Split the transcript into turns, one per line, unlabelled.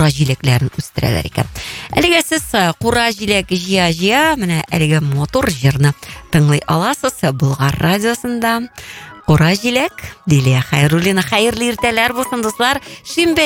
кура җиләкләрен үстерәләр икән. Әлегә сез кура җиләк җыя, менә әлеге мотор җырны тыңлый аласыз Болгар радиосында. Кура җиләк, Дилия Хәйруллина, хәерле иртәләр булсын дуслар. Шимбә